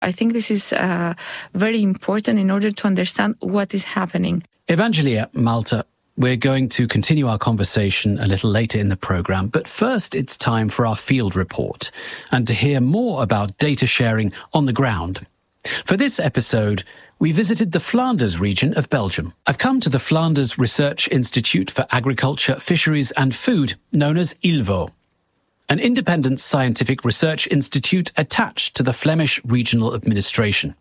I think this is very important in order to understand what is happening. Evangelia, Malta, we're going to continue our conversation a little later in the programme, but first it's time for our field report and to hear more about data sharing on the ground. For this episode, we visited the Flanders region of Belgium. I've come to the Flanders Research Institute for Agriculture, Fisheries and Food, known as ILVO, an independent scientific research institute attached to the Flemish Regional Administration.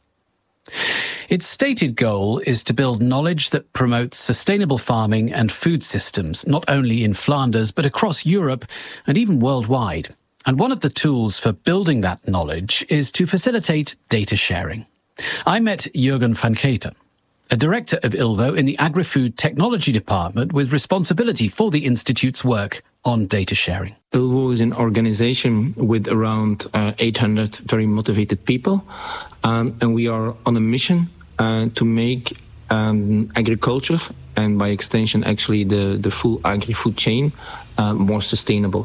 Its stated goal is to build knowledge that promotes sustainable farming and food systems, not only in Flanders, but across Europe and even worldwide. And one of the tools for building that knowledge is to facilitate data sharing. I met Jürgen van Keeten, a director of ILVO in the Agri-Food Technology Department with responsibility for the Institute's work on data sharing. ILVO is an organization with around 800 very motivated people, and we are on a mission to make agriculture, and by extension actually the full agri-food chain, more sustainable.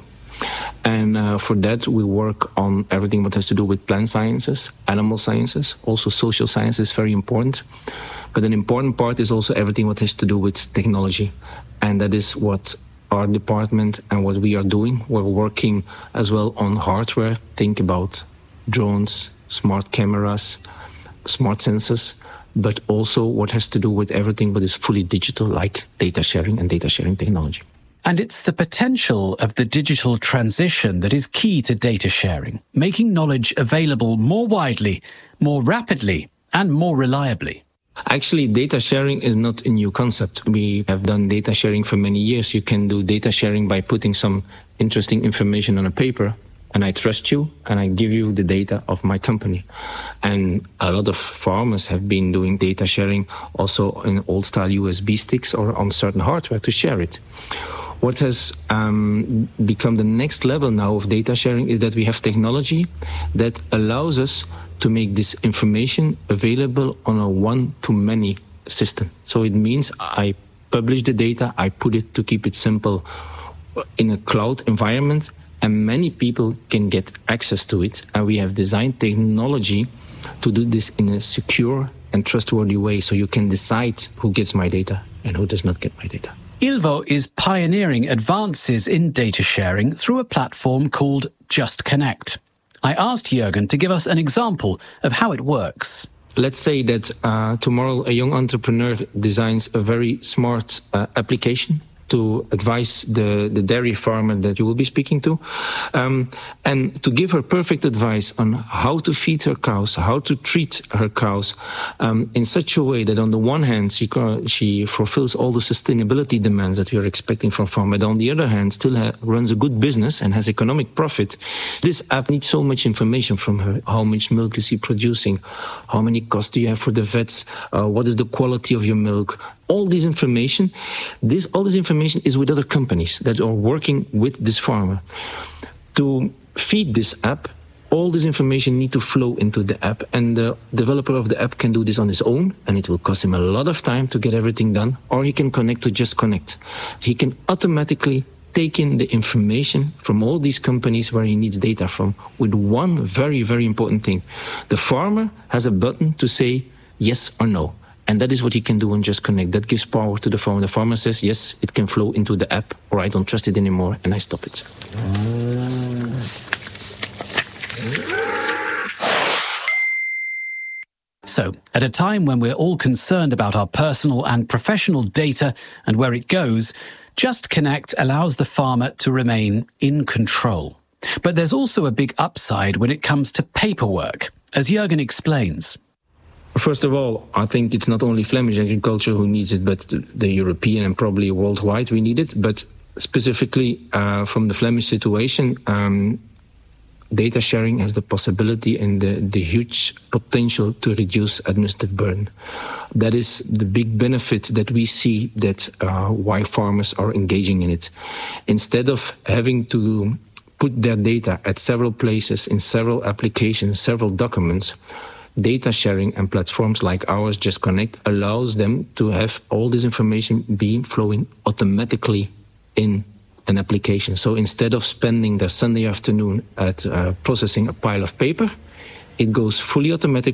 And for that we work on everything what has to do with plant sciences, animal sciences, also social sciences, very important. But an important part is also everything what has to do with technology, and that is what our department and what we are doing. We're working as well on hardware. Think about drones, smart cameras, smart sensors, but also what has to do with everything that is fully digital, like data sharing and data sharing technology. And it's the potential of the digital transition that is key to data sharing, making knowledge available more widely, more rapidly, and more reliably. Actually, data sharing is not a new concept. We have done data sharing for many years. You can do data sharing by putting some interesting information on a paper, and I trust you, and I give you the data of my company. And a lot of farmers have been doing data sharing also in old-style USB sticks or on certain hardware to share it. What has become the next level now of data sharing is that we have technology that allows us to make this information available on a one-to-many system. So it means I publish the data, I put it, to keep it simple, in a cloud environment, and many people can get access to it. And we have designed technology to do this in a secure and trustworthy way, so you can decide who gets my data and who does not get my data. ILVO is pioneering advances in data sharing through a platform called Just Connect. I asked Jürgen to give us an example of how it works. Let's say that tomorrow a young entrepreneur designs a very smart application to advise the dairy farmer that you will be speaking to, and to give her perfect advice on how to feed her cows, how to treat her cows, in such a way that on the one hand she fulfills all the sustainability demands that we are expecting from farmer, but on the other hand still runs a good business and has economic profit. This app needs so much information from her. How much milk is he producing? How many costs do you have for the vets? What is the quality of your milk? All this information is with other companies that are working with this farmer. To feed this app, all this information need to flow into the app, and the developer of the app can do this on his own, and it will cost him a lot of time to get everything done, or he can connect to Just Connect. He can automatically take in the information from all these companies where he needs data from, with one very, very important thing. The farmer has a button to say yes or no. And that is what he can do on Just Connect. That gives power to the farmer. The farmer says, yes, it can flow into the app, or I don't trust it anymore, and I stop it. So, at a time when we're all concerned about our personal and professional data and where it goes, Just Connect allows the farmer to remain in control. But there's also a big upside when it comes to paperwork, as Jürgen explains. First of all, I think it's not only Flemish agriculture who needs it, but the European and probably worldwide we need it. But specifically from the Flemish situation, data sharing has the possibility and the huge potential to reduce administrative burden. That is the big benefit that we see, that why farmers are engaging in it. Instead of having to put their data at several places, in several applications, several documents, data sharing and platforms like ours, Just Connect, allows them to have all this information flowing automatically in an application. So instead of spending their Sunday afternoon at processing a pile of paper, it goes fully automatic